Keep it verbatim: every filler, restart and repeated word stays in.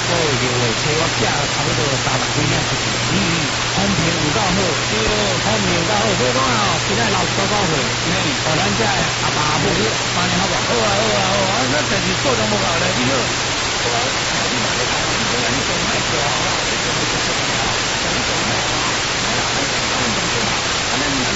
五月六月初我寄差不多三万几领出去。嗯嗯，风评有够好，对，风评有够好，所以讲啊，今仔老高高会，嗯，互咱遮阿爸阿母去安尼好无？好啊好啊好啊，那但是数量无够咧，你好，我你嘛咧。